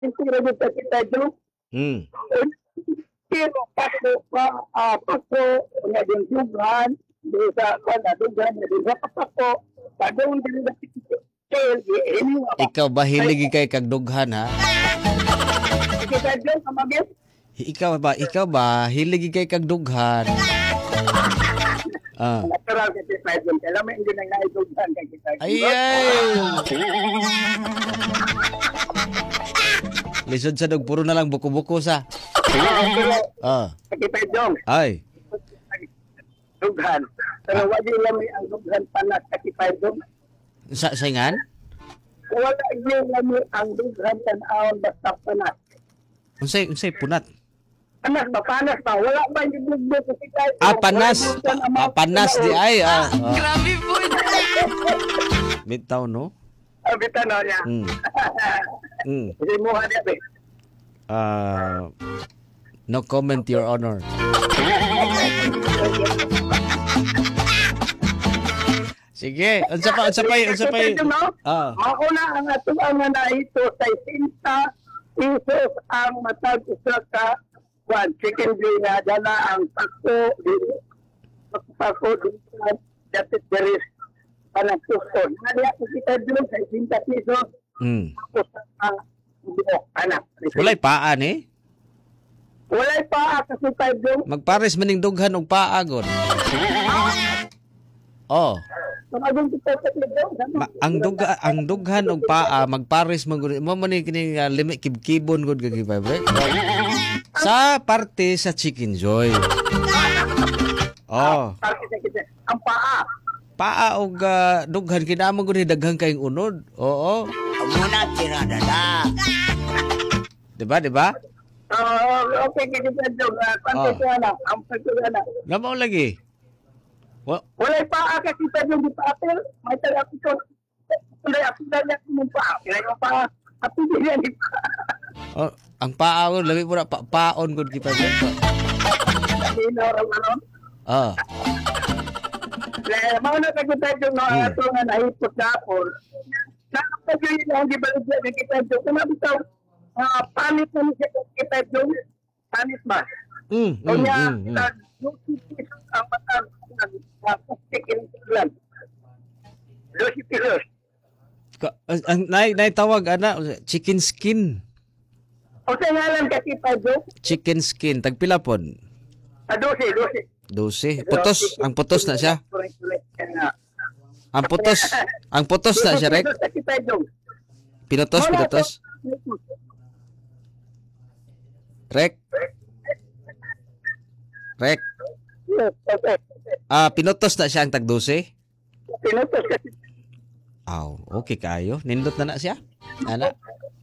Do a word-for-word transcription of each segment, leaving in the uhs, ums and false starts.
Sintira kita kita jo. Hmm. Pero paso pa ah paso nga din dugan, di sa kana dugan, di sa paso. Padong din na kel ini Ikaw ba hiligi kay kag dughan ha? kita jo kamagin. Ikaw ba, ikaw ba hiligi kay kag dughan? Ah. Natural kasi five yun. Alam mo, hindi na naidughan kay kita. Ay ay. Lisod sa dog puro na lang buko-buko sa. Ah. Kita jong. Ay. Dughan. Pero wadi lang may ang dughan panas sa kita jong. Sa saingan? Wala yung lami ang dughan tan-aon basta panas. Unsay unsay punat? Panas ba? Panas ba? Wala ba yung bugbog sa kita? Ah, panas. Ah, panas di ay. Ah, ah. Grabe po. Bitaw no? Ah, bitan na niya. Mm. Mm. Hindi mo ha niya, be. Ah, no comment, Your Honor. Sige, unsa pa, unsa pa, unsa pa. Ah. Ako na ang ato ang na ito sa isinta pesos ang matag usa ka one chicken joy na dala ang pako pako dito dapat there is panagsuson. Nadi ako kita dito sa isinta pesos. Mm. Ako sa ang buok anak. Walay paa ni. Walay pa kasi tayo dito. Magpares maning dughan og paa gon. Oh. Tumagong kita sa dito. Ma- ang dugha ang dughan og paa magpares man gud mo man ni kini uh, limit kibkibon gud gagi bre. Sa parte sa Chicken Joy. Oh. Parte sa kita. Ang paa. Paa og uh, dughan kinamo gud daghang kayong unod. Oo. Muna tirada da. Diba, diba? Oh, okay kita dito. Parte sa anak. Ang parte sa anak. Namo lagi. Wa Walay pa ka kita yung di papel, may tayo ako ko. Walay ako na lang mong pa. Kaya yung pa, ako din yan. oh, ang paa ko labi mo na pa, paon gud kita dyan. Hindi na orang ano. Ah. Kaya mga nakaguta yung mga Hmm. ato nga nahipot na ako. Nakapag yun yung gibalik na kita yung. Kung nabitaw, ah, panis na niya kita yung. Panis ba? Mm, mm, Kanya, mm, mm. nag-nukipis ang matang plastic in England. Lucy Pilos. Ka- ang- ang nay nay tawag ana chicken skin. O sa ngalan kasi pa jo, Chicken skin tagpila pod? a dosi, dosi. dose. Putos, ang putos na siya. Ang putos, ang putos na siya, rek. Pinutos, pinutos. Rek. Rek. Ah, pinutos na siya ang tagdose. Pinutos kasi. Aw, okay kayo. Nindot na na siya. Ana.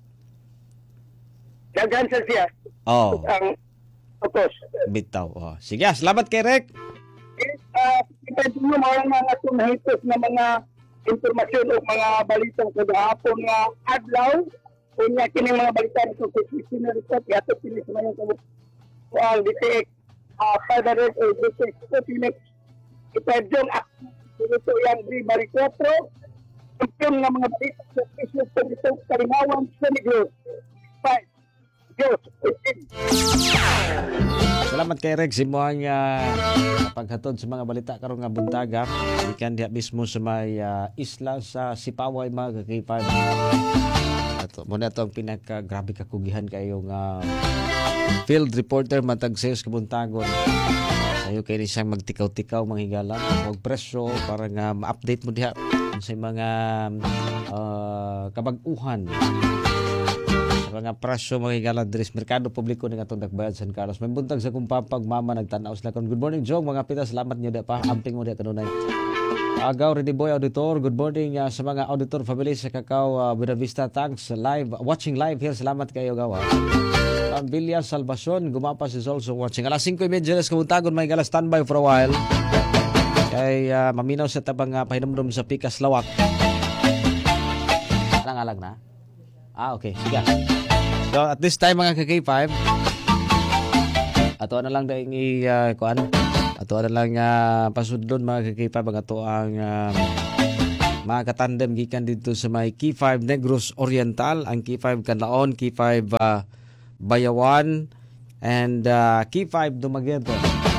Dagan sa siya. Oh, Ang putos. bitaw. Oh. Sige, ah, salamat kay Rek. Uh, kita dito mga mga tumahitos na mga informasyon o mga balita sa hapon nga adlaw. Kunya kini mga balita sa Christian report yato pili sa mga kabut. Ang ditek ah federal o ditek sa Phoenix. Kita dong ito yang di Bari Cuatro. Yung nga mga balita sa Facebook sa dito Kalingawan sa Negros. Bye. Diyos. Salamat kay Rex mo ang uh, paghatod sa mga balita karon nga buntaga ikan diha mismo sa may uh, isla sa Sipaway mga kakipad. Ato mo na tong pinaka grabe kakugihan kayo nga field reporter matag sales kabuntagon. Sayo kay ni siyang magtikaw-tikaw mga higalan og presyo para nga ma-update mo diha sa mga uh, kabag-uhan mga presyo mga higalan diri sa merkado publiko ni atong Dakbayan San Carlos. May buntag sa kumpapag mama nagtan-aw sila kon. Good morning Jong, mga pita salamat niyo da pa amping mo da kanunay. Agaw Ready Boy Auditor, good morning uh, sa mga auditor family sa Cacao uh, Buena Vista. Thanks live watching live here. Salamat kayo gawa. Pambilya Salvacion, gumapas is also watching. Alas five thirty sa kabuntagon may gala standby for a while. Kay uh, maminaw sa tabang uh, pahinumdum sa Pikas Lawak. Alang alag na. Ah, okay. Sige. So, at this time, mga K K five, ato na lang dahil i, uh, kuan, ato na lang uh, pasudlon, mga K K five, ang ato ang uh, mga katandem gikan dito sa may Key five Negros Oriental, ang Key five Canlaon, Key five uh, Bayawan, and uh, Key five Dumaguete.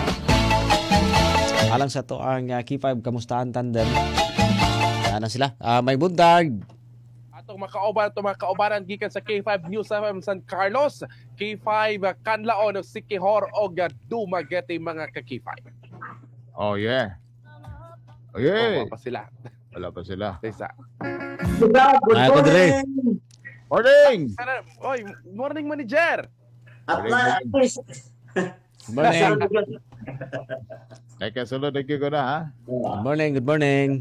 Alang sa to ang uh, Key five Kamustahan Tandem. Ano sila? Uh, may buntag. Atong makauban, itong mga kaubanan gikan sa K five News F M San Carlos, K five Canlaon, Siquijor, o Dumaguete, mga ka-K five. Oh, yeah. Oh, yeah. Wala pa sila. Wala pa sila. Isa. Good Ay, ako dali. Morning! Sana, oy, morning manager. At na, at least, Good morning. Ay, kasunod na ko na, ha? Good morning. Good morning.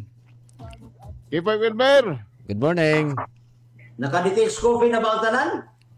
Kipay Wilmer! Good morning. naka-details coffee na ba ang tanan?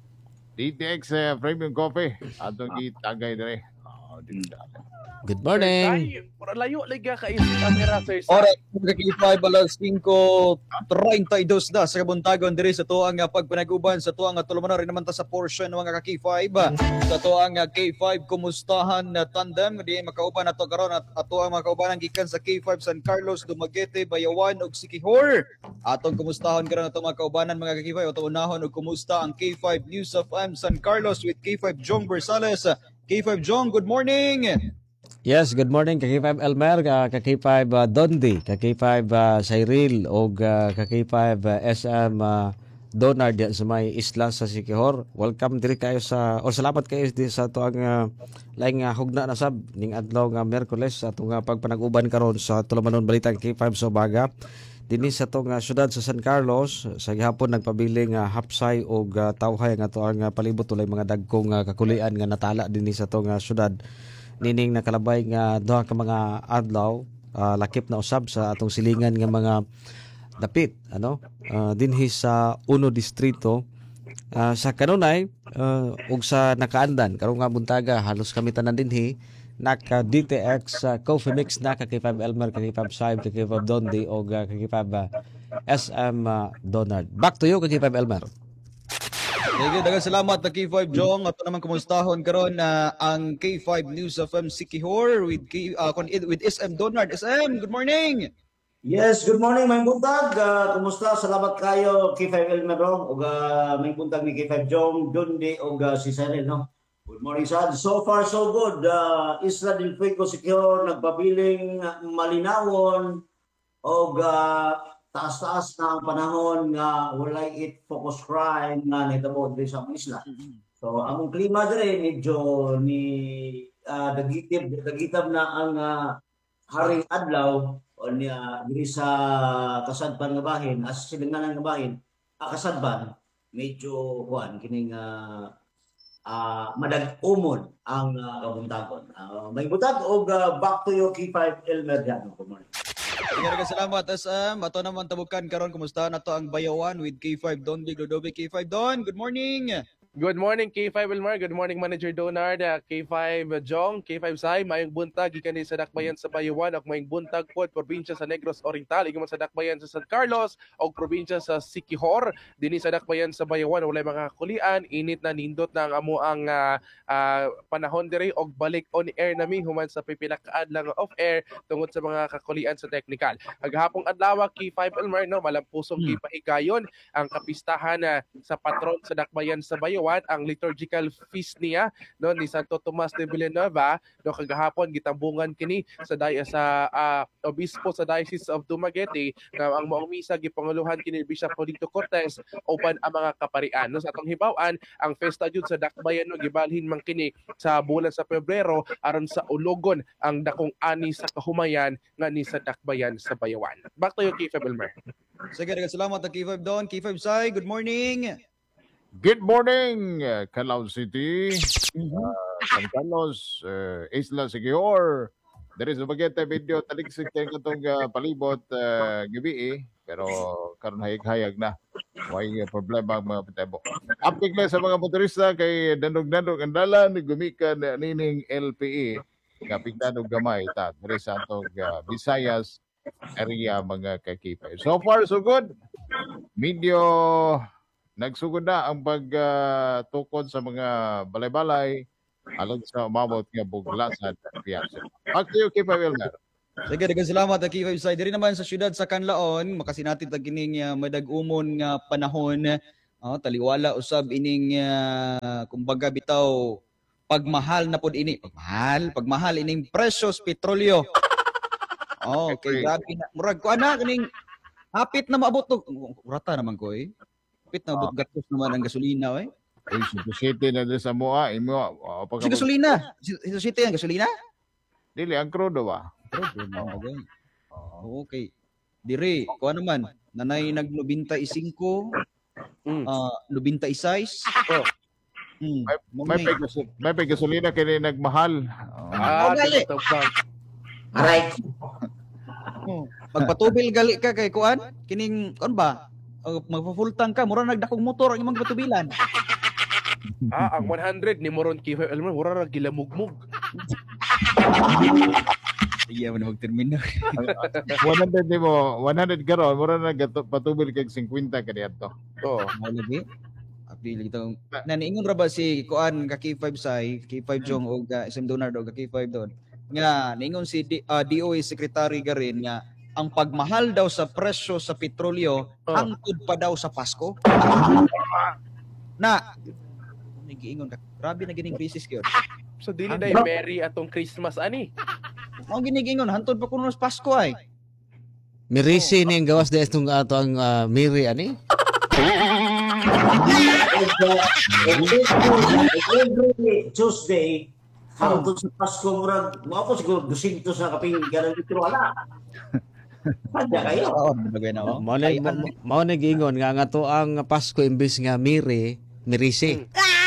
D T X uh, Premium Coffee. Atong gitagay na rin. Oh, dito. Good morning. Ay, layo liga ka is camera sir. Sa- Oras magkakipay balas five thirty-two na sa kabuntagon diri sa tuang pagpanag-uban sa tuang tulumanon rin naman ta sa portion ng mga ka-K five sa tuang K five kumustahan na tandem di makauban nato karon at ato ang mga kaubanan gikan sa K five San Carlos, Dumaguete, Bayawan ug Siquijor. Atong kumustahan karon ato mga kaubanan mga ka-K five ato unahon ug kumusta ang K five News of M San Carlos with K five Jong Bersales. K five Jong, good morning. Yes, good morning ka-K five Elmer, ka-K five uh, Dondi, ka-K five uh, Cyril o uh, ka-K five uh, S M uh, Donard diyan sa may isla sa Siquijor. Welcome diri kayo sa o salamat kayo di sa tuang uh, laing uh, hugna na sab ning adlaw nga Miyerkules sa atong uh, pagpanag-uban karon sa tulumanon balitang K five sa Baga. Dinhi sa tong uh, syudad sa San Carlos sa gihapon nagpabiling uh, hapsay og uh, tawhay nga tuang uh, palibot tulay mga dagkong uh, kakulian nga natala dinhi sa tong uh, syudad. Nining nakalabay nga duha ka mga adlaw uh, lakip na usab sa atong silingan nga mga dapit ano uh, dinhi sa uno distrito uh, sa kanunay uh, ug sa nakaandan karon nga buntaga halos kami tanan dinhi naka D T X uh, Coffee Mix na ka K five Elmer, ka K five Saib, ka K five Dondi o uh, ka K five uh, S M uh, Donald. Back to you ka K five Elmer. Sige, daghang salamat na K five Jong. Ato naman kumustahon karon na ang K five News of M Siquijor with K, uh, with S M Donard. S M, good morning. Yes, good morning, may buntag. Uh, kumusta? Salamat kayo, K five Elmero. Ug uh, may buntag ni K five Jong, Dundi, ug uh, si Cyril, no? Good morning, Sad. So far, so good. Uh, Isla del Fuego Siquijor, nagpabiling malinawon, ug uh, taas-taas na ang panahon nga walay it focus crime nga nahitabo diri sa among isla. So among klima diri medyo ni uh, dagitab dagitab na ang uh, haring adlaw o niya diri sa kasadpan nga bahin as silinganan nga bahin ah, kasadpan medyo kuan kining uh, uh, madag-umon ang uh, kabuntagon. Uh, may butag og uh, back to you K five Elmer Diano. Good morning. Daghang salamat S M. Ato naman tabukan karon kumusta nato ang Bayawan with K five Don Biglodobe. K five Don, good morning. Good morning K five Elmar, good morning Manager Donard, uh, K five Jong, K five Sai, mayong buntag gikan sa dakbayan sa Bayawan ug mayong buntag pod probinsya sa Negros Oriental, igman sa dakbayan sa San Carlos ug probinsya sa Siquijor. Dinhi sa dakbayan sa Bayawan walay mga kulian, init na nindot na ang amo ang uh, uh, panahon diri og balik on air nami human sa pipila ka adlaw off air tungod sa mga kakulian sa technical. Agahapong adlaw K five Elmar no malampusong hmm. gipahigayon ang kapistahan uh, sa patron sa dakbayan sa Bayawan, ang liturgical feast niya no ni Santo Tomas de Villanueva no kagahapon gitambungan kini sa day sa uh, obispo sa Diocese of Dumaguete na ang maong misa gipanguluhan kini Bishop Polito Cortez uban ang mga kaparian no sa atong hibaw-an ang festa jud sa dakbayan no gibalhin man kini sa bulan sa Pebrero aron sa ulogon ang dakong ani sa kahumayan nga ni sa dakbayan sa Bayawan. Back to you K five Elmer. Sige, daghang salamat na K five Don. K five Sai, good morning. Good morning, uh, Calao City, uh, San Carlos, uh, Isla Siquijor. There is a bagete video taligsik tayo katong uh, palibot uh, gabi eh. Pero karon hayag-hayag na. May uh, problema ang mga patebo. Apik na sa mga motorista kay dandog-dandog ang dalan, gumikan uh, nining L P E. Kapig dandog gamay ta. There is atong uh, Visayas area mga kakipay. So far, so good. Medyo nagsugod na ang pagtukod uh, sa mga balay-balay along sa umabot nga buglasan at piyansa. Back to you, K five Elmer. Sige, daghang salamat sa K five side. Diri naman sa syudad sa Canlaon, makasinati tag kining uh, madag-umon nga panahon. Oh, taliwala usab ining uh, kumbaga bitaw pagmahal na pod ini. Pagmahal, pagmahal ining precious petrolyo. Oh, okay, grabe na. Murag ko ana kining hapit na maabot to. Urata naman ko eh. Hapit na maabot gatos naman ang gasolina eh. Ay, Cebu City na doon sa mua, imo, uh, Si gasolina. Si si city ang gasolina? Dili, ang crudo ba? Okay. Okay. Dire, kuha naman. Nanay nag ninety-five, Mm. ah ninety-six. Oh. Hmm. May, may, May, pegaso, may pegasolina kini nagmahal. Ah, Oh, gali. tabang. Aray. oh. Magpatubil gali ka kay kuan, kining kuan ba? Uh, magpa-full tank ka, mura nagdakong motor ang imong patubilan. Ah, ang one hundred ni Moron K five, alam mo, mura ra gilamugmug. Iya man magtermino. one hundred di mo, one hundred karon, mura na gato- patubil kag fifty ka diadto. Oh. Mao lagi. Apili gitong naniingon ra ba si kuan ka K five Sai, K five Jong o ka S M Donard o ka K five Don. Nga niingon si D, ah, D O A Secretary garin nga ang pagmahal daw sa presyo sa petrolyo Oh. hangtod pa daw sa Pasko. Na nagiingon ka. Grabe na gining crisis gyud. So dili na yung Merry atong Christmas ani. Mao ginigingon hantod pa kuno sa Pasko ay. Mirisi ni ang gawas dahil itong ato ang uh, Miri, ani? Every Tuesday, hangtod sa Pasko, murag, mga po siguro two hundred sa kaping ganang litro, wala. Padya kayo. Oo, bagay na oh. Mao na mao na giingon nga nga to ang Pasko imbis nga Miri, Mirisi.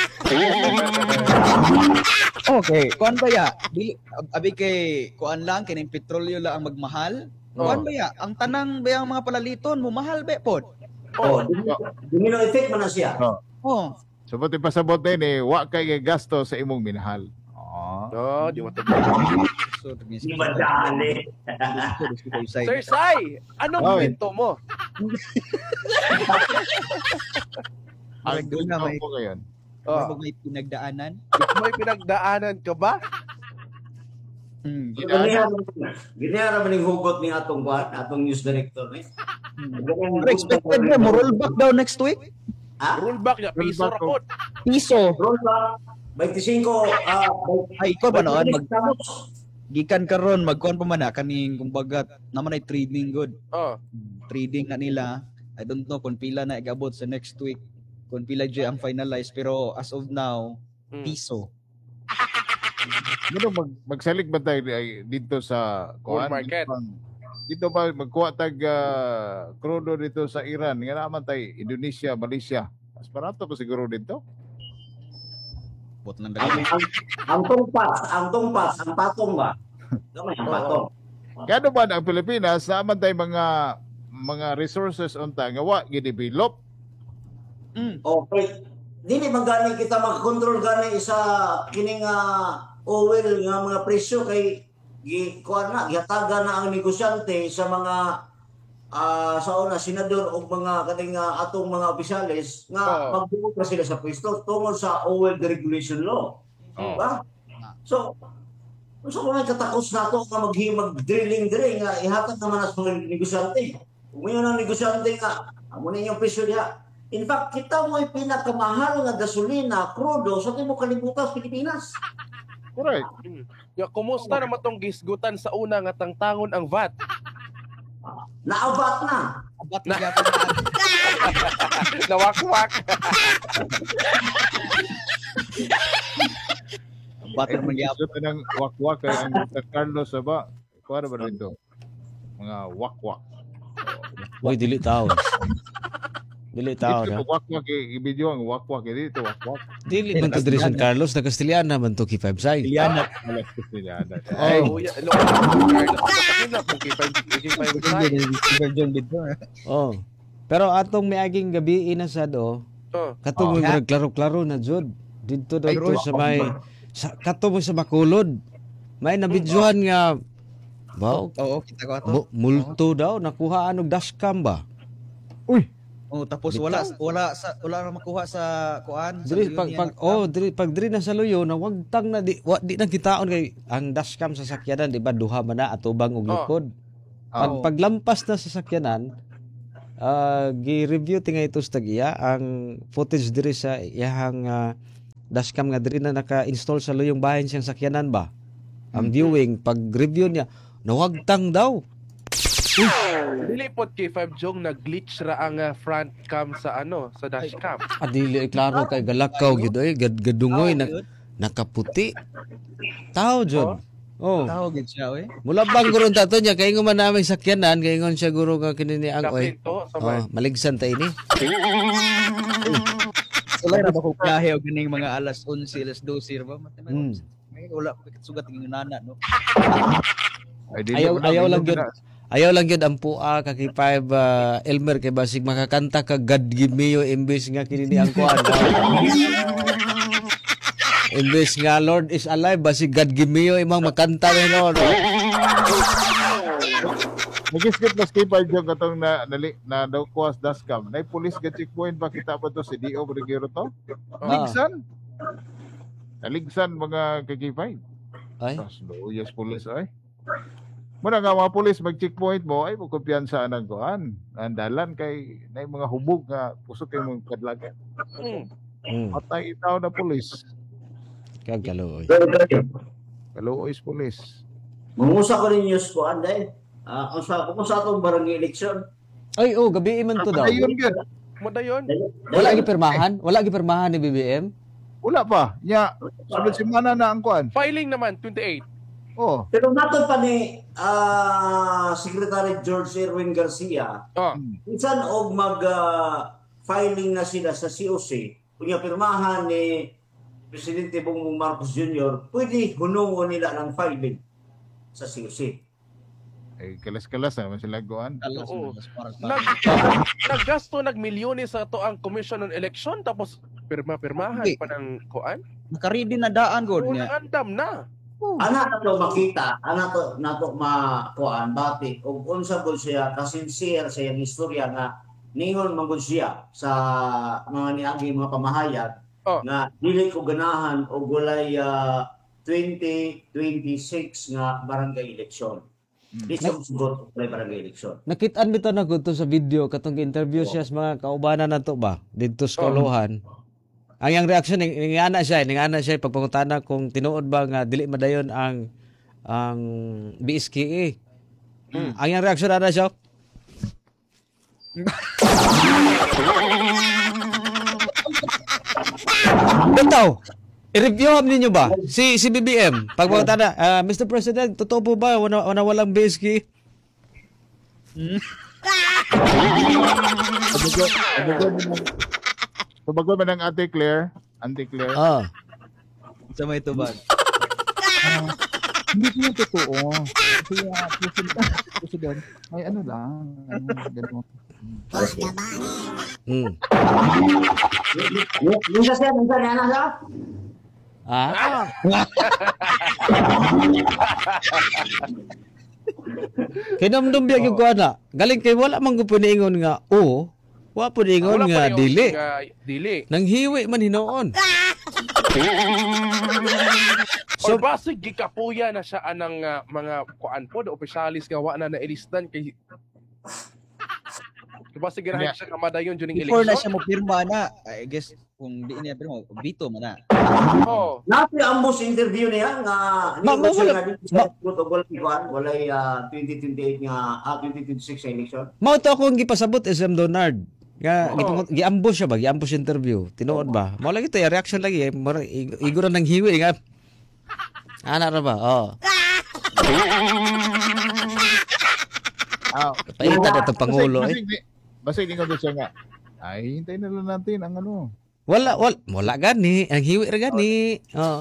Okay, kuan ba ya? Dili abi kay kuan lang kining petrolyo lang ang magmahal. Kuan ba ya? Ang tanang ba ang mga palaliton mo mahal ba pod? Oh, domino effect man na siya. Oh. So pati pasabot din eh, wa kay gasto sa imong minahal. Oh. Oh, di mo to. So, Di ba dali? Sir Sai, anong Oy. kwento mo? Ang Ang doon na may, ko ngayon. Oh, may pinagdaanan. may pinagdaanan ka ba? Hmm. Ginara man yung hugot ni atong kuan, atong news director eh. Pero expected na mo rollback daw next week. Ha? Rollback niya, piso Rollback rapod. Piso. Rollback twenty-five ah Ay, ikaw ba noon? Mag, mag gikan karon magkuan pa man na kaning kumbaga naman ay trading good. Oh, Trading na nila. I don't know kung pila na igabot sa next week. Kung pila dyan ang finalize. Pero as of now, mm. piso. Ano mag magsalig ba tayo ay dito sa Gold kuan? market. Dito ba magkuha tag uh, crudo dito sa Iran? Nga naman tayo Indonesia, Malaysia. Mas barato pa siguro dito. Bot ng ang, dali. ang, ang tungpas, ang tungpas, ang patong ba? Gamay ang patong. Kano ba ang Pilipinas naman tayo mga mga resources unta nga wa gidevelop? Mm. Okay. Dili man gani kita mag-control gani sa kining uh, oil nga mga presyo kay gi kuan na gihatagan na ang negosyante sa mga ah sa una senador o mga kating uh, atong mga opisyales nga Oo. magbuot na sila sa pwesto tungod sa oil deregulation law. Oo. Diba? So, so kung may katakos na ito nga maghimag drilling diri nga ihatag naman sa mga negosyante. Kung ngayon ang negosyante nga, amo na yung presyo niya. In fact, kita mo ay pinakamahal nga gasolina, crudo sa timo kalibutan sa Pilipinas. Correct. Ya, kumusta naman tong gisgutan sa una nga tangtangon ang V A T? Naabat na. Abat na yata na. Nawakwak. Abat na man yata. Gusto ng wakwak kay ang San Carlos sa ba? Kuha ba dito? Mga wakwak. Uy, dili tao. Dili tao Dito na. wakwak eh, i-video ang wakwak eh, dito wakwak. Dili man to diri San Carlos, na Castellana man to K five Sai. Iliana. Alas ko sila. Ay, Oh, ya, lo. Kanina po kay five side. John dito. oh. Pero atong miaging gabi ina sa do, Oh. kato mo Oh. klaro-klaro na jud. Dito daw Ay, to Roy. sa may sa kato mo sa Bacolod. May nabidyohan nga Ba, Oo, kita ko ato. mu- multo daw nakuha anog dashcam ba? Oh, Oh, tapos wala wala sa wala ra makuha sa kuan. Sa Diri Leon pag niya pag na- oh diri pag diri na sa luyo na wag tang na di wa, di na kitaon kay ang dashcam sa sakyanan di ba duha man na atubang og Oh. likod. Pag Oh. paglampas na sa sakyanan ah gi-review tingay ito sa tagiya ang footage diri sa iyahang ah, dashcam nga diri na naka-install sa luyong bahin siyang sakyanan ba. Ang viewing pag review niya nawagtang daw. Dili pod K five Jong nag-glitch ra ang ah, front cam sa ano, sa dashcam. Adili klaro kay galakaw gyud oy gad gadungoy na nakaputi. Tao jud. Oh. Tawag yun siya, eh. Mula bang guro tato niya kay man namin sakyanan kay ngon siya guro nga kinini ang oy. Kapinto sa Oh, maligsan ta ini. Wala na ba ko biyahe o ganing mga alas eleven, alas twelve ba? Mm. May wala ko sugat ng nana, no? Ay, dili Ayaw mo na, ayaw lang minum gyud. na. Ayaw lang gyud ang pua kay five uh, Elmer kay basig makakanta ka God give me you imbes nga kinini ang kuan. Imbes nga Lord is alive basig God give me you imong makanta ni no. Nagiskip na skip ay yung katong na nali na daw kuwas dashcam. Nay police ga checkpoint ba kita pa to si D O Brigero to? Ligsan. Naligsan mga kagipay. Ay. Tas do yes police ay. Muna nga mga police mag checkpoint mo ay mo kumpiyansa nang kuan. Andalan kay nay mga hubog nga pusok kay mong kadlagan. Mm. Mm. Patay itaw na police. Kagaloy. Kaluoy is police. Mangusa ko rin news ko, anday. Ah, kung sa kung sa atong barangay election. Ay oh gabi man to daw. Ayun gyud. Mo dayon. Wala gi pirmahan, wala gi pirmahan ni B B M. Wala pa. Nya sunod semana na ang kuan. Filing naman twenty-eight. Oh. Pero nato pa ni ah, Secretary George Erwin Garcia, Oh. minsan og mag ah, filing na sila sa C O C, kunya pirmahan ni Presidente Bongbong Marcos Junior, pwede hunungon nila ng filing sa C O C. Ay kalas-kalas naman sila kuan. Alas Oo. mas parang Nag, naggasto nagmilyones sa to ang Commission on Election tapos pirma-pirmahan Hindi. pa ng kuan. Naka-ready na daan god Kung niya. andam na. Ana na to makita, ana to nato makuan bati ug unsa bud siya kasincere sa iyang istorya nga ningon man gud siya sa mga niagi mga pamahayag Oh. nga dili ko ganahan og walay ah, twenty twenty-six nga barangay election. Di siya sugot sa barangay election. Nakit-an bitaw na ko to sa video katong interview siya sa mga kaubanan nato ba didto sa Kalohan. Ang yang reaksyon ning ning ana siya, ning ana siya pagpangutana kung tinuod ba nga dili madayon ang ang B S K A. Ang yang reaksyon ana siya. Bitaw, i-review ninyo ba? Si si B B M, pagpangutana, ah, Mister President, totoo po ba wala, wala walang B S K A? Abugo, abugo man. Tubago man ang Ate Claire, Auntie Claire. Ah. Sa may tubag. Hindi ko yung totoo. Kasi uh, president, president, ay ano lang, ano, gano'n. Mm. Minsan siya, minsan niya na siya. Ah. Kinamdum biya gyud ko ana. Galing kay wala man ko puningon nga o, wa puningon Wala nga pa rin dili. yung, ah, dili. Nang hiwi man hinoon. Or basig gikapuya na siya anang ah, mga kuan pod opisyalis nga wa na nailistan kay basig girahan Yeah. siya nga madayon during Before na siya election. mo pirma na, I guess kung di niya pirma, bito man na. Oh. Napi ambos interview niya nga Ma- ni siya wala- nga dito sa tuto wala kuan, walay ah, twenty twenty-eight nga ah, twenty twenty-six sa election. Mao to akong gipasabot S M Donard. Nga Oo. gipangut giambush siya ba? Giambush interview. Tinuod ba? Mao lagi to ya reaction lagi. Mura- ig- Iguro nang hiwi nga. Ana ra ba? Oh. Ah, Paita na to pangulo eh. Basig, basig, basig din ko siya nga. Ay, hintayin na lang natin ang ano. Wala wala wala gani. Ang hiwi ra gani. Oh.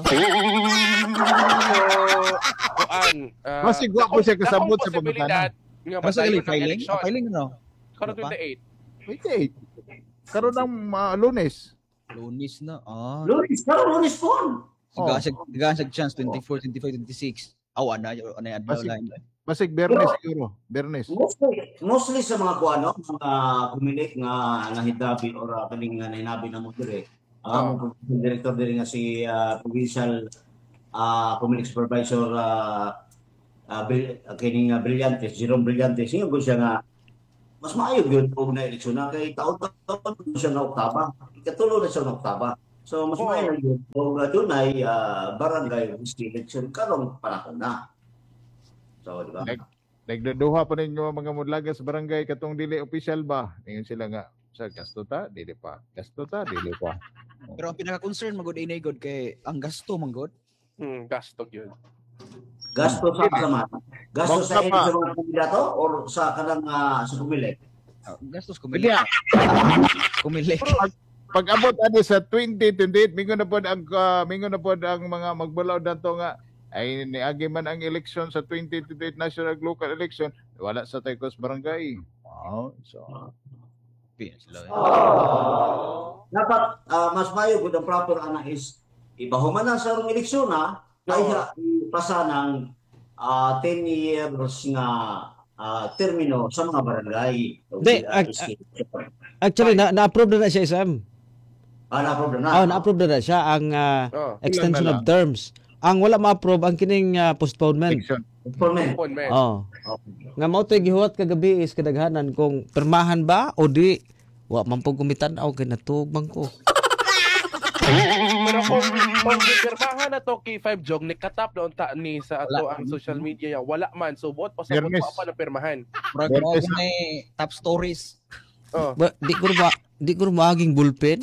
Kuan. ah, Basig gwapo siya kasabot dakong sa posibilidad pagkutanan. nga Basta gali madayon ang filing, eleksyon. Ah, filing no. Karon twenty-eight. Wait, karon ng uh, Lunes. Lunis na. Ah. Lunes, karon lunes po. Siga siya siga siya chance twenty-four, twenty-five, twenty-six. Awa na ano yung adlaw Basig- line. Basig Bernes siguro. Bernes. Mostly, mostly sa mga kuano, mga kumilik nga nahitabi or uh, kaning nga nahinabi na mo dire. Ah, mo director dire nga si uh, provincial uh, community supervisor uh, uh, Bil- uh, kining uh, Brillantes, Jerome Brillantes. Siya ko siya nga mas maayo gyud og na eleksyon na kay taon-taon siya na oktaba. Ikatulo na siya na oktaba. So mas Oo. maayo gyud og uh, dunay uh, barangay election karong panahon na. So, di ba? Like, Nagduduha pa ninyo mga mudlaga sa barangay katong dili official ba? Ngayon sila nga, sa gasto ta, dili pa. Gasto ta, dili pa. Pero ang pinaka-concern magod inay god kay ang gasto manggod. Hmm, gasto yun. Gasto sa kasama. Gasto sa Bangka end pa. sa mga kandidato or sa kanang uh, sa pumili? Ah, gastos kumili. Kumili. Pag abot ani sa twenty twenty-eight, mingon na pod ang uh, mingon na pod ang mga magbalaw dato nga ay niagi man ang eleksyon sa twenty twenty-eight national local election, wala sa Taykos barangay. Wow, so Dapat uh, mas mayo gud ang proper ana is ibahuman na sa rong eleksyon na ay ipasa ng uh, ten years nga uh, termino sa mga barangay. Hindi, ag- Actually, na, na-approve na, na siya, Sam. Ah, na-approve na. Oh, na-approve na, na siya ang ah, Oh, extension Ilan na of terms. Ang wala ma-approve ang kining ah, postponement. election. Informant. phone, man. Oh. Okay. Nga mao to'y gihuwat kagabi is kadaghanan kung permahan ba o di. Wa man po gumitan-aw kay natugmang ko. Pero kung, kung gipirmahan na to K five Jog, nikatap na unta ni sa ato ang social media, wala man. So, buot pa sa Fairness. pa na pirmahan. Murag mo may top stories. Oh. Ba, di ko ba di ko maging bullpen.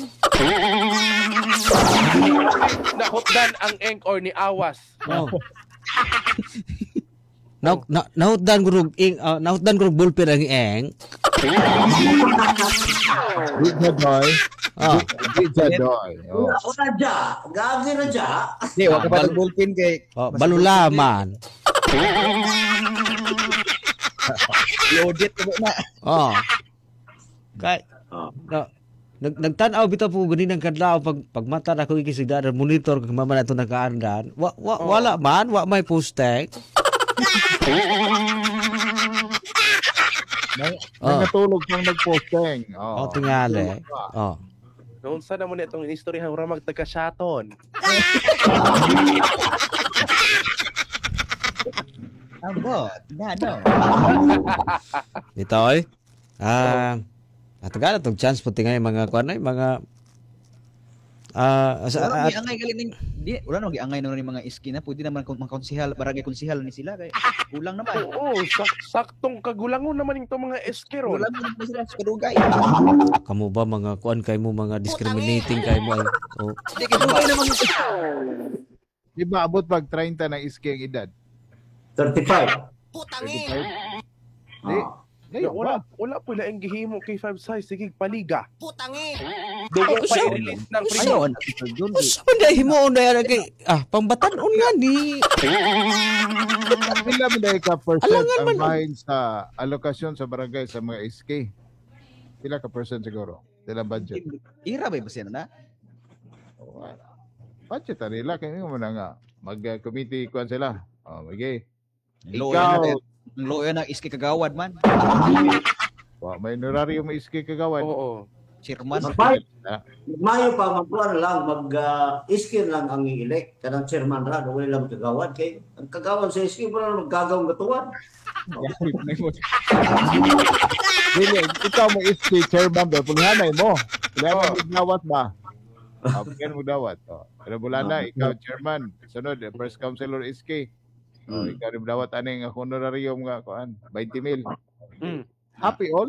Nahutdan ang ink or ni Awas. Oh. na, na, nahutdan ko rug ing uh, nahutdan ko rug bullpen ang eng. Pizza Joy. Ah. Pizza Joy. Oh. Una dya, gagi na dya. Di wa ka pa bullpen kay Oh, balulaman. loaded mo na. Oh. Kay Oh. no, nag nagtan-aw bitaw po gani ng kadlaw pag pagmata na ko ikisigda monitor kag mama na to nakaandan. Wa, wa Oh. wala man, wa may postek. Oh. Nangatulog kang nagposting. Oh, Oh. tingali. Oh. Noon sa naman itong inistoryahan ura magtagka-shaton. Abo, na no. Bitoy. Ah, ataga tong chance puti nga yung mga kuan ay mga ah sa Wala at, nang angay galing ning di wala nang giangay no ni mga iski na pwede naman kung mga konsehal barangay konsehal ni sila kay kulang naman. Oo, sak saktong kagulangon naman itong mga eskero. Kulang naman na sila sa kadugay. kamo ba mga kuan kay mo mga discriminating kay mo ay. Oh. Di kay dugay naman Di ba abot pag thirty na iski ang edad? thirty-five. Putangin! Di. Oh. Di, Wala, wala po na ang gihimo K five size. Sige, paliga. Putangin! Dugo Oh, pa siya- i-release ng free. Ayun. Usa man dai himo on dai kay ah pambatan-on nga ni. Pila mo dahil ka percent Alangan ang man. bahin sa alokasyon sa barangay sa mga S K? Pila ka percent siguro? Sila budget. Ira ba ba siya na? Budget na nila. Kaya mo na nga. Mag-committee kuhan sila. Oh, okay. Loya Ikaw, na loya na iski kagawad man. wa, may honorarium mo S K kagawan. Oo. Chairman. Mas mayo pa magkuhan lang mag uh, iskin lang ang i-elect kanang chairman ra wala lang kagawad kay ang kagawad sa iskin wala lang magagawang gatuan. Dili, ikaw mo S K chairman ba? Pulihanay mo. Pulihanay mo dawat ba? Ah, pulihan mo dawat. Oh. Pero bulana, ikaw chairman. Sunod, first councilor S K. Oh, Hmm. ikaw rin dawat aning honorarium nga kuan, twenty mil. Mm. Happy all?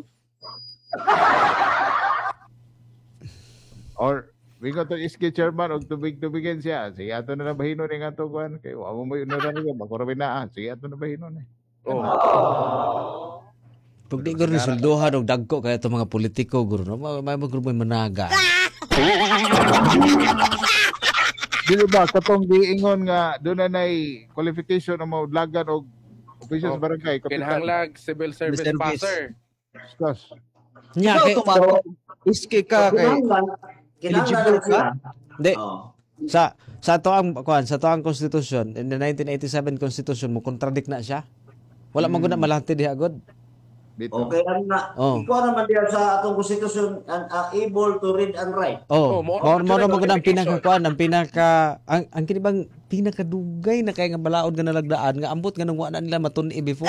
Or we go to S K chairman og tubig-tubigan siya. Sige ato na lang bahinon ni ato kuan kay wa mo may honorarium ako ra na. Sige ato na bahinon eh. Oo. Pag di ko rin sulduhan og dagko kaya itong mga politiko guro no may may magrupo may managa. Dili ba katong giingon nga doon na nay qualification ang mga udlagan og official Oh, sa barangay kapitan. Kinahanglag civil service Service. passer. Discuss. Nya Ikaw kay tumaro iski ka kay Kinahanglan kinahanglan eligible sila. di Oh. sa sa to ang kuan sa to ang constitution in the nineteen eighty-seven constitution mo contradict na siya. Wala man gud na malati diha god. Bito. Okay, ano na, Oh. ikaw naman diyan sa atong konstitusyon, an- ah, able to read and write. Oh, Oh, mo- mo mo mo- mo gud ang notification. pinaka kuan, ang pinaka ang ang kini bang pinakadugay na kay nga balaod nga nalagdaan nga ambot nga nung wa na nila matun-i before.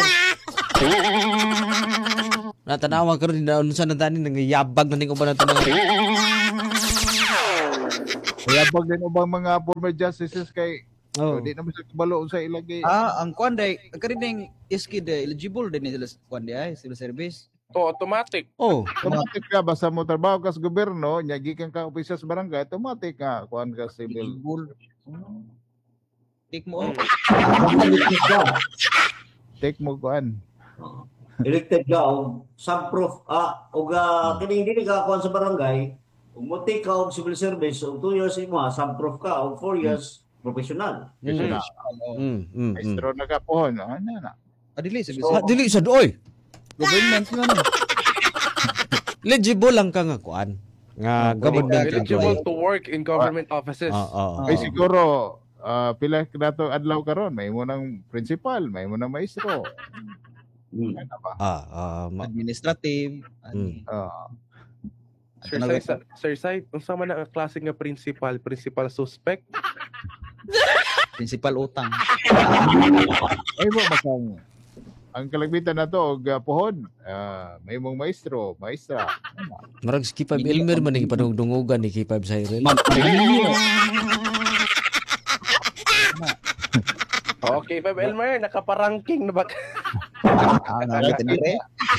Natanawa karon na unsa na tani nangayabag na ning uban nato mga Kaya pag din ubang mga former justices kay Oh. di naman sa kabalo sa ilagay. Ah, ang kwan day, kanining iskid eh, eligible din nila sa kwan day, ay, civil service. To automatic. Oh, Automatic ka basta mo trabaho ka sa gobyerno, nya gikan ka opisya sa barangay, automatic ka kuan ka civil. Eligible. Take mo. Mm. Elected ka. Take mo kuan. Elected ka, o some proof, ah, o ga, kining dili ka kuan sa barangay, kung muti ka og civil service, o two years imo, some proof ka, o four years, professional. Kasi na Oh. mm, mm, mm. maestro na ka pohon, ano na. Adili civil Ah, service. dili sad oy. Government nga no. Legible lang ka nga kuan. Nga government Eligible employee. to work in government offices. Ah, ah. Ay siguro ah, pila ka dato adlaw karon, may mo ng principal, may mo ng maestro. Hmm. Ano ba? Ah, ah, ma- Administrative. Mm. Ah, Sir Sai, sa- Sir Sai, unsa man ang klase nga principal, principal suspect? Principal utang. ay mo makang ang kalagmitan na to og ah, pohon, ah, may mong maestro, maestra. Marag si Kipab Elmer man ning panungdungugan ni Kipab Cyril. Okay, Feb Elmer, nakaparangking na ba? Ah, natin dire.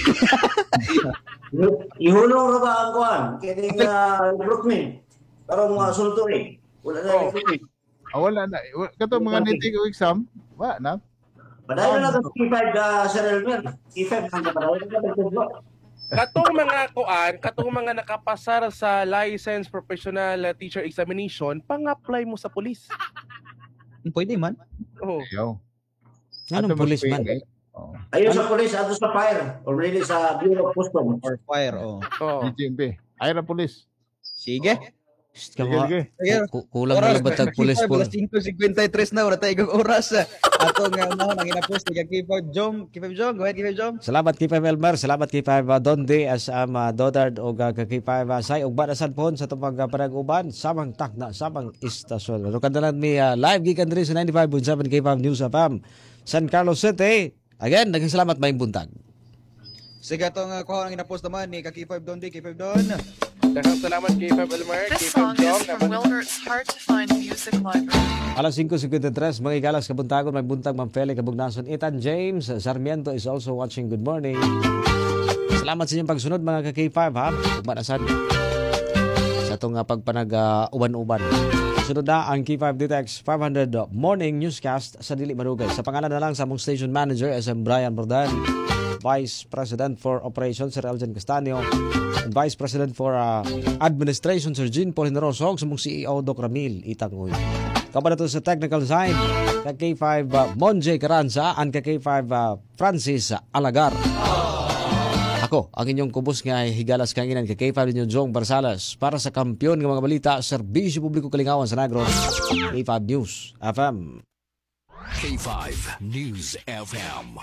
Ihulong ra ba ang kuan? Kining uh, recruitment. Para mga sulturi. Wala na Oh. recruitment. Ah, wala na. Wa- Kato mga nitig o exam, wa na. Padayon na ka K five uh, Sir Elmer. K five ang kapadayon ka ba? Katong mga kuan, katong mga nakapasar sa license professional uh, teacher examination, pang-apply mo sa police. Pwede man. Oh. Ayaw. Anong Ato mas pulis man? pwede. Oh. Ayun sa police, ato sa fire. Or really sa Bureau of Customs. Or fire, oh. Oh. D G M P. Ay ra pulis. Sige. Shh, ka Sige, mga- sige. Sige. ku- Kulang na lang batag pulis po. cinco fifty-three na, wala tayong oras. Ato nga mo, nang inapos, ni Kipag Jong. Kipag Jong, go ahead, Kipag Jong. Salamat Kipab Elmer, salamat Kipab uh, Donde as am uh, Dodard o uh, Kipab uh, Say ug banasan pohon sa tupag uh, panag-uban samang takna samang istasyon. Pero kandalan mi uh, live gikan diri sa ninety-five point seven Kipab News F M San Carlos City. Again, daghang salamat maayong buntag. Sige, ito nga ko ang inapos naman ni Kipag Don, di Kipag Don. Daghang salamat kay Feb Elmer, kay This Feb song Jong, is from Wilbert's Hard to Find Music Library. Alas five fifty-three, mga igalas kabuntagon, may buntag Ma'am Feli Kabugnason. Ethan James Sarmiento is also watching. Good morning. Salamat sa inyong pagsunod mga ka-K five ha. Ug banasan sa itong uh, pagpanag uh, uban-uban. Sunod na ang K five D T X five hundred Morning Newscast sa Dili Marugay. Sa pangalan na lang sa among station manager, S M Brian Bordan, Vice President for Operations, Sir Elgin Castanio, and Vice President for uh, Administration, Sir Jean Paul Generoso, sa mong C E O, Doc Ramil Itangoy. Kapan na to sa technical side, ka K five uh, Monje Caranza, and ka K five uh, Francis Alagar. Ako, ang inyong kubos nga higalas kanginan kay K five ninyo Jong Barsalas para sa kampiyon ng mga balita, serbisyo publiko kalingawan sa Negros, K five News F M. K five News F M.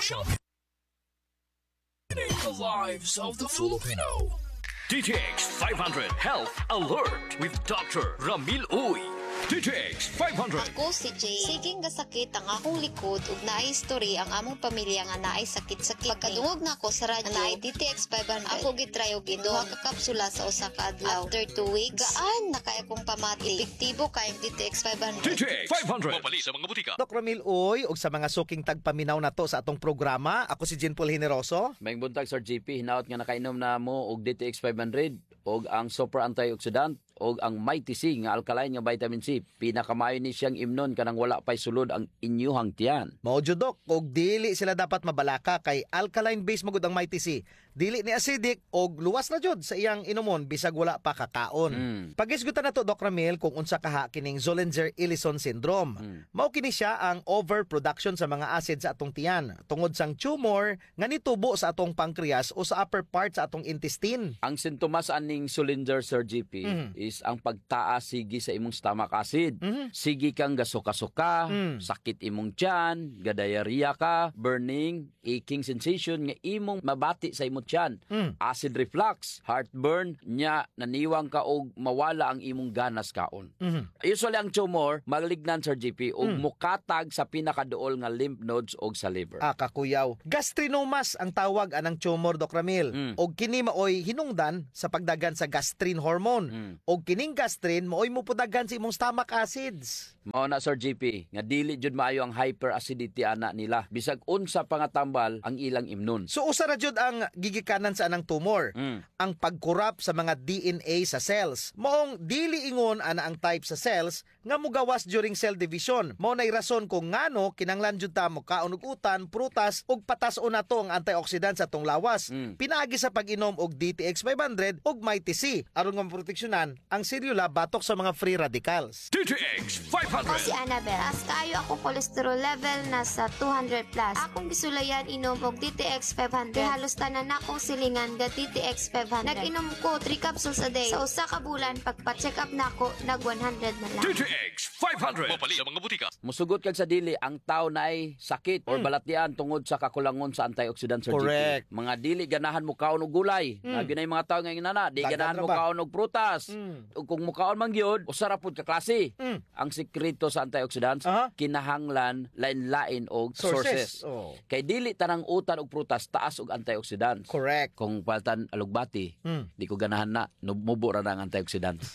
The lives of the Filipino. D T X five hundred Health Alert with Doctor Ramil Uy. D T X five hundred. Ako si Jay. Siging gasakit ang akong likod ug naay history ang among pamilya nga naay sakit-sakit. Pagkadungog na ako sa radyo, naay D T X five hundred. Ako gitry og duha ka kapsula sa usa ka adlaw. After two weeks, gaan na kay akong pamati. Epektibo kay ang D T X five hundred. D T X five hundred. Mabali sa mga butika. Doc Ramil Uy, ug sa mga suking tagpaminaw na to sa atong programa, ako si Jean Paul Generoso. May buntag Sir J P, hinaot nga nakainom na mo og D T X five hundred og ang super antioxidant og ang Mighty C nga alkaline nga vitamin C. Pinakamayo ni siyang imnon kanang wala pay sulod ang inyuhang tiyan. Mao jud Doc, og dili sila dapat mabalaka kay alkaline base magud ang Mighty C. dili ni acidic og luwas na jud sa iyang inumon bisag wala pa kakaon. Mm. Pagisgutan nato Doc Ramil kung unsa kaha kining Zollinger-Ellison syndrome. Mm. Mao kini siya ang overproduction sa mga acid sa atong tiyan tungod sang tumor nga nitubo sa atong pancreas o sa upper part sa atong intestine. Ang sintomas aning Zollinger, Sir G P, Mhm. is ang pagtaas sige sa imong stomach acid. Mhm. Sige kang gasuka-suka, Mm. sakit imong tiyan, gadayariya ka, burning, aching sensation nga imong mabati sa imong tiyan. Mm. Acid reflux, heartburn, nya naniwang ka og mawala ang imong ganas kaon. Mhm. Usually ang tumor malignan, Sir G P, og Mm. mukatag sa pinakaduol nga lymph nodes og sa liver. Ah, kakuyaw. Gastrinomas ang tawag anang tumor, Doc Ramil. Mm. Og kini maoy hinungdan sa pagdagan sa gastrin hormone. Mm. Og kining gastrin maoy mupudagan sa imong stomach acids. Mao na, Sir G P, nga dili jud maayo ang hyperacidity ana nila. Bisag unsa pa nga tambal ang ilang imnon. So usa ra jud ang gigikanan sa anang tumor. Mm. Ang pagkurap sa mga D N A sa cells. Maong dili ingon ana ang type sa cells nga mugawas during cell division. Mao nay rason kung ngano kinanglan jud ta mo kaon og utan, prutas ug patas-o nato ang antioxidant sa atong lawas. Mm. Pinaagi sa pag-inom og D T X five hundred ug Mighty C aron nga maproteksyonan ang selula batok sa mga free radicals. D T X five Ako hundred. si Annabel. As kayo ako cholesterol level nasa two hundred plus. Akong gisulayan inom og D T X five hundred. Halos tanan akong silingan ga D T X five hundred. Nag-inom ko three capsules a day. Sa usa ka bulan pagpa-check up nako nag one hundred na lang. D T X five hundred. Mapali sa mga butika. Musugot kag sa dili ang tao na ay sakit or Mm. balatian tungod sa kakulangon sa antioxidant, Sir Correct. G P. Mga dili ganahan mo kaon og gulay. Mm. Nga ginay mga tao nga inana, di Daghan ganahan ra mo ba? kaon og prutas. Mm. Ug kung mukaon man gyud, usa ra pud ka klase. Mm. Ang sekreto sa antioxidants Aha. kinahanglan lain-lain og sources. Sources. Oh. Kay dili tanang utan og prutas taas og antioxidants. Correct. Kung paltan alugbati, Mm. di ko ganahan na, mubo ra na ang antioxidants.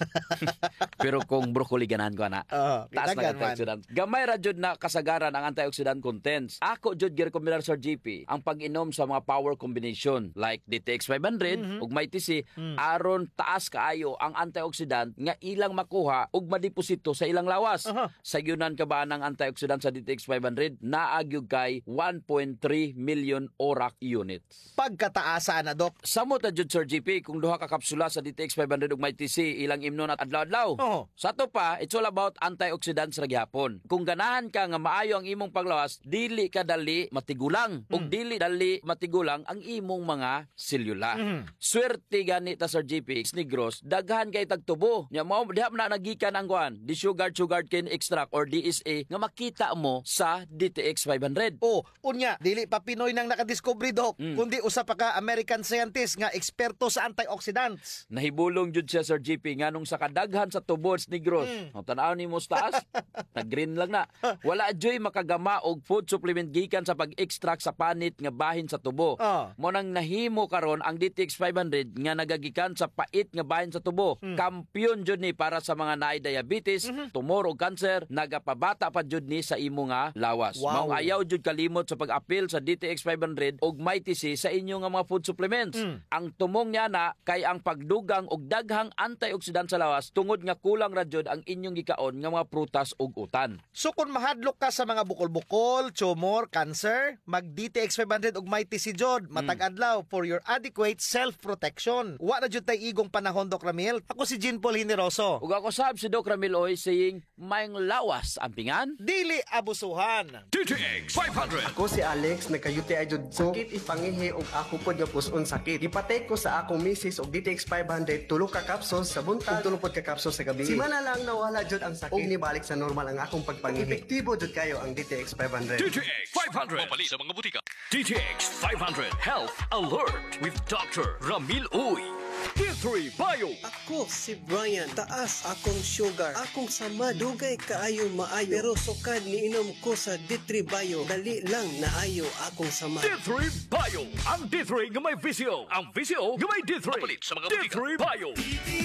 Pero kung broccoli ganahan ko na, Oh, taas na kitagan man. antioxidant. Gamay ra jud na kasagaran ang antioxidant contents. Ako jud girekomendar, Sir G P, ang pag-inom sa mga power combination like D T X five hundred Mhm. ug Mighty C Mm. aron taas kaayo ang antioxidant nga ilang makuha ug madeposito sa ilang lawas. Aha. Sa yunan ka ba ng antioxidant sa D T X five hundred naagyog kay one point three million ORAC units. Pagkataasa na, Doc. Samot na jud, Sir G P, kung duha ka kapsula sa D T X five hundred ug Mighty C ilang imnon at adlaw-adlaw. Oo. Sa to pa, it's all about antioxidants ra gyapon. Kung ganahan ka nga maayo ang imong paglawas, dili ka dali matigulang ug Mm. dili dali matigulang ang imong mga selula. Mhm. Swerte gani ta, Sir G P, Negros, daghan kay tagtubo. Nya mao diha na nagikan ang kuan, di sugar sugar cane extract or D S A nga makita mo sa D T X five hundred. Oh, unya, dili pa Pinoy nang nakadiscovery, Doc, Mm. kundi usa pa ka American scientist nga eksperto sa antioxidants. Nahibulong jud siya, Sir G P, nganong sa kadaghan sa tubods Negros. Mm. Ang tanaw ni mo sa taas, nag-green lang na. Wala joy makagama og food supplement gikan sa pag-extract sa panit nga bahin sa tubo. Ah. Mo nang nahimo karon ang D T X five hundred nga nagagikan sa pait nga bahin sa tubo. Mm. Kampiyon jud ni para sa mga naay diabetes, Mhm. tumor ug cancer, nagapabata pa jud ni sa imo nga lawas. Wow. Mao ayaw jud kalimot sa pag-apil sa D T X five hundred ug Mighty C sa inyo nga mga food supplements. Mm. Ang tumong niya na kay ang pagdugang og daghang antioxidant sa lawas tungod nga kulang ra jud ang inyong gikaon nga mga prutas ug utan. So kung mahadlok ka sa mga bukol-bukol, tumor, cancer, mag D T X five hundred ug Mighty C jud matag adlaw for your adequate self-protection. Wa na jud tay igong panahon, Doc Ramil. Ako si Jean Paul Generoso. Ug ako sab si Doc Ramil Oy saying mayong lawas ang pingan. Dili abusuhan. D T X five hundred. Ako si Alex, nagka-U T I jud ko. Sakit ipangihi og ako pod nga puson sakit. Ipatay ko sa akong misis og D T X five hundred tulo ka capsules sa buntag ug tulo pod ka capsules sa gabi. Simana lang nawala jud ang sakit. Og nibalik sa normal ang akong pagpangihi. Epektibo jud kayo ang D T X five hundred. D T X five hundred. Mapali sa mga butika. D T X five hundred Health Alert with Doctor Ramil Uy. D three Bio. Ako si Brian, taas akong sugar, akong sama, dugay kaayo maayo, pero sukad ni inom ko sa D three Bio, dali lang naayo akong sama. D three Bio. Ang D three nga may visyo. Ang visyo nga may D three. Mapalit sa mga butika. D three Bio.